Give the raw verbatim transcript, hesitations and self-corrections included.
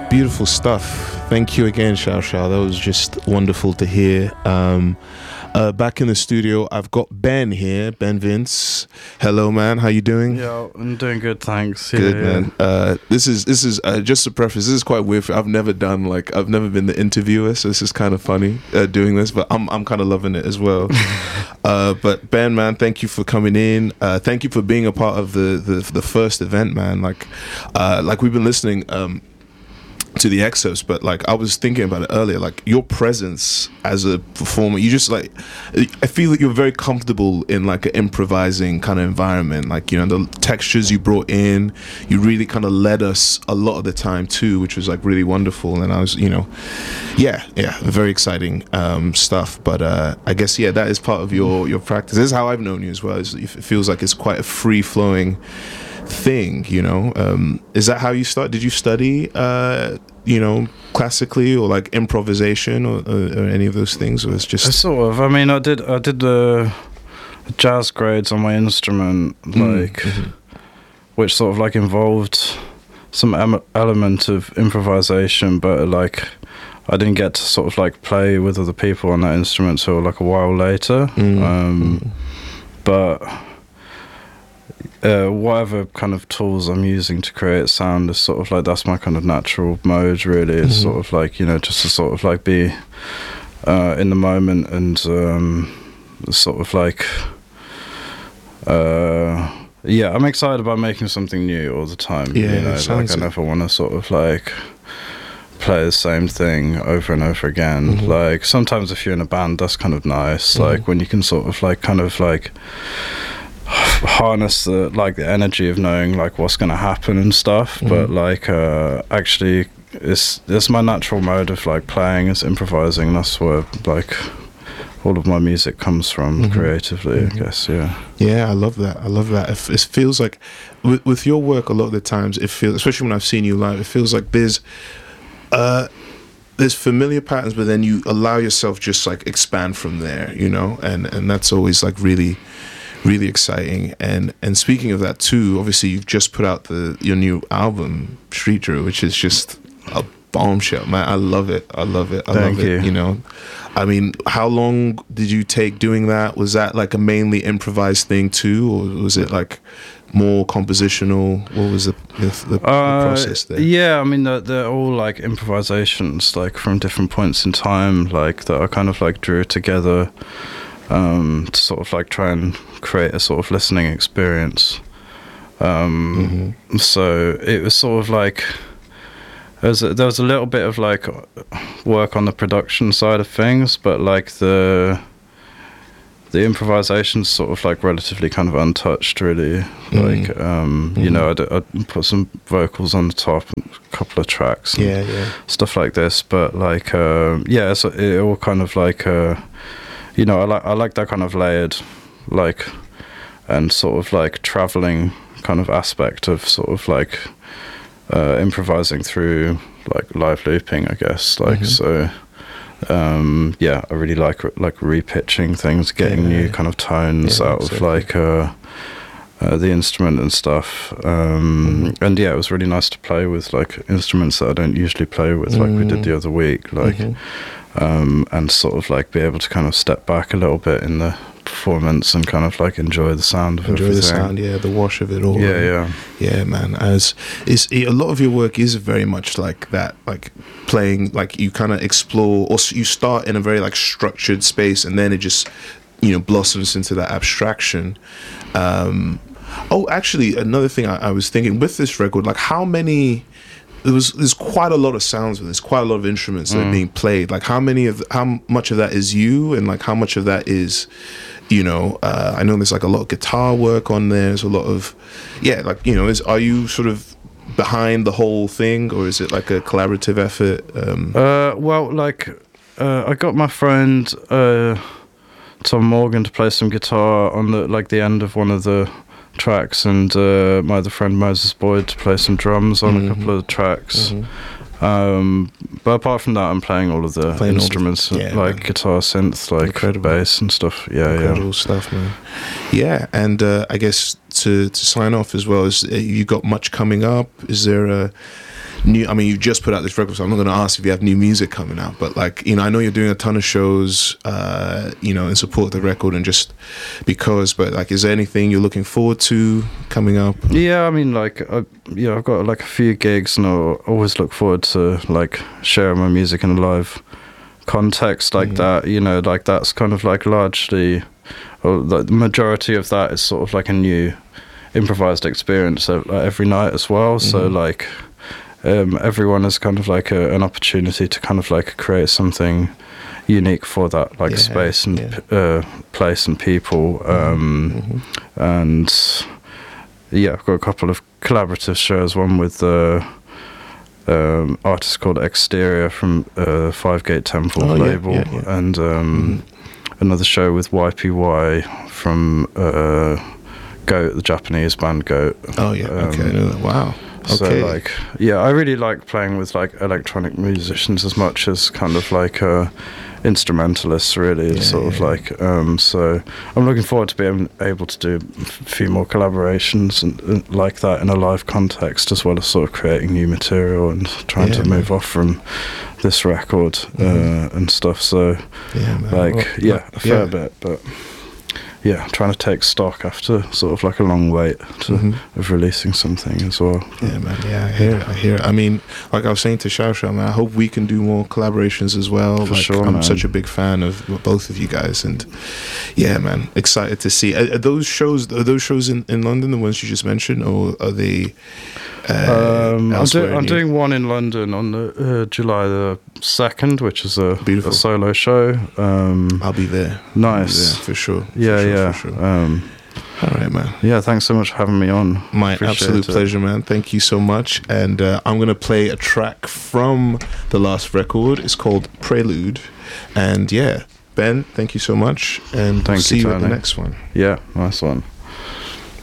Beautiful stuff. Thank you again, Xiao Xiao. That was just wonderful to hear. Um, uh, back in the studio, I've got Ben here, Ben Vince. Hello, man. How you doing? Yeah, I'm doing good, thanks. Good, yeah, man. Yeah. Uh, this is this is uh, just a preface. This is quite weird. I've never done like I've never been the interviewer, so this is kind of funny uh, doing this. But I'm I'm kind of loving it as well. uh, but Ben, man, thank you for coming in. Uh, thank you for being a part of the the, the first event, man. Like uh, like we've been listening. Um, to the excerpts, but like I was thinking about it earlier, like your presence as a performer, you just like I feel like you're very comfortable in like an improvising kind of environment. Like, you know, the textures you brought in, you really kind of led us a lot of the time too, which was like really wonderful. And I was, you know, yeah yeah very exciting um stuff. But uh I guess yeah that is part of your your practice. This is how I've known you as well. It's, it feels like it's quite a free flowing thing, you know. Um is that how you start? Did you study uh you know, classically or like improvisation or, or, or any of those things, or it's just sort of? I mean, I did I did the jazz grades on my instrument, like mm-hmm. which sort of like involved some em- element of improvisation, but like I didn't get to sort of like play with other people on that instrument till like a while later. Mm-hmm. Um, but Uh, whatever kind of tools I'm using to create sound is sort of like, that's my kind of natural mode, really. It's mm-hmm. sort of like, you know, just to sort of like be uh, in the moment and um, sort of like, uh, yeah, I'm excited about making something new all the time. Yeah, you know, like I never want to sort of like play the same thing over and over again. Mm-hmm. Like sometimes if you're in a band, that's kind of nice. Mm-hmm. Like when you can sort of like kind of like harness the like the energy of knowing like what's going to happen and stuff. Mm-hmm. But like uh actually it's it's my natural mode of like playing is improvising. That's where like all of my music comes from. Mm-hmm. Creatively. Mm-hmm. I guess. Yeah yeah I love that I love that it, it feels like with, with your work a lot of the times it feels, especially when I've seen you live, it feels like there's uh there's familiar patterns, but then you allow yourself just like expand from there, you know, and and that's always like really really exciting. And and speaking of that too, obviously you've just put out the your new album Street Drew, which is just a bombshell, man. I love it I love it I Thank love you. it you know. I mean, how long did you take doing that? Was that like a mainly improvised thing too, or was it like more compositional? What was the the, the, the uh, process there? Yeah, I mean they're, they're all like improvisations like from different points in time, like that I kind of like drew together um to sort of like try and create a sort of listening experience. Um mm-hmm. So it was sort of like there was, a, there was a little bit of like work on the production side of things, but like the the improvisation's sort of like relatively kind of untouched, really. Mm-hmm. Like um mm-hmm. you know, I'd, I'd put some vocals on the top, a couple of tracks, and yeah yeah stuff like this. But like um yeah, so it all kind of like uh you know, I like I like that kind of layered, like, and sort of like traveling kind of aspect of sort of like uh, improvising through like live looping, I guess. Like mm-hmm. so, um, yeah, I really like like repitching things, getting yeah, new yeah. kind of tones yeah, out exactly. of like uh, uh, the instrument and stuff. Um, mm-hmm. And yeah, it was really nice to play with like instruments that I don't usually play with, like mm-hmm. we did the other week, like. Mm-hmm. Um, and sort of like be able to kind of step back a little bit in the performance and kind of like enjoy the sound of enjoy everything. the sound, yeah, the wash of it all. Yeah, yeah, yeah, man. As is a lot of your work is very much like that, like playing, like you kind of explore, or you start in a very like structured space, and then it just, you know, blossoms into that abstraction. Um, oh, actually, another thing I, I was thinking with this record, like how many. There was there's quite a lot of sounds, there's quite a lot of instruments that mm. are being played. Like how many of how much of that is you, and like how much of that is, you know, uh, I know there's like a lot of guitar work on there. There's a lot of, yeah, like, you know, is are you sort of behind the whole thing, or is it like a collaborative effort? Um, uh, well, like uh, I got my friend uh, Tom Morgan to play some guitar on the like the end of one of the tracks, and uh, my other friend Moses Boyd to play some drums on mm-hmm. a couple of the tracks. Mm-hmm. Um, but apart from that, I'm playing all of the playing instruments, the, yeah, like man. guitar, synth, like Incredible. bass and stuff. Yeah, Incredible yeah. stuff, man. Yeah, and uh, I guess to to sign off as well, is uh, you got much coming up? Is there a new. I mean, you just put out this record, so I'm not going to ask if you have new music coming out. But like, you know, I know you're doing a ton of shows, uh, you know, in support of the record and just because. But like, is there anything you're looking forward to coming up? Yeah, I mean, like, I, yeah, I've got like a few gigs, and I always look forward to like sharing my music in a live context like mm. that. You know, like that's kind of like largely, or like the majority of that is sort of like a new improvised experience uh, like every night as well. Mm. So like. Um, everyone has kind of like a, an opportunity to kind of like create something unique for that like yeah, space and yeah. uh, place and people. Um, mm-hmm. And yeah, I've got a couple of collaborative shows. One with the uh, um, artist called Exterior from uh, Five Gate Temple oh, label, yeah, yeah, yeah. and um, mm-hmm. another show with Y P Y from uh, Goat, the Japanese band Goat. Oh yeah, um, okay, wow. So okay. like, yeah, I really like playing with like electronic musicians as much as kind of like uh, instrumentalists, really. Yeah, sort yeah, of yeah. like, um, so I'm looking forward to being able to do a few more collaborations and, and like that in a live context, as well as sort of creating new material and trying yeah, to move man. off from this record uh, mm-hmm. and stuff. So, yeah, man. like, well, yeah, a fair yeah. bit, but. Yeah, trying to take stock after sort of like a long wait to, mm-hmm. of releasing something as well. Yeah, man. Yeah, I hear it. I hear it. I mean, like I was saying to Shao, man, I hope we can do more collaborations as well. For like, sure, I'm man. such a big fan of both of you guys, and yeah, man, excited to see. Are, are those shows? Are those shows in, in London the ones you just mentioned, or are they? Uh, um, I'm, do, I'm doing one in London on the uh, July the second, which is a, a solo show. Um, I'll be there. Nice, be there for sure. For yeah, sure, yeah. For sure. Um, All right, man. Yeah, thanks so much for having me on. My Appreciate absolute it. pleasure, man. Thank you so much. And uh, I'm gonna play a track from the last record. It's called Prelude. And yeah, Ben, thank you so much. And thank we'll see you, you Tony. at the next one. Yeah, nice one.